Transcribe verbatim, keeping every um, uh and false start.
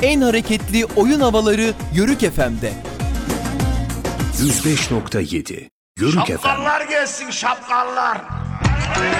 en hareketli oyun havaları Yörük F M'de. yüz beş nokta yedi Yörük F M. Şapkallar gelsin, şapkallar.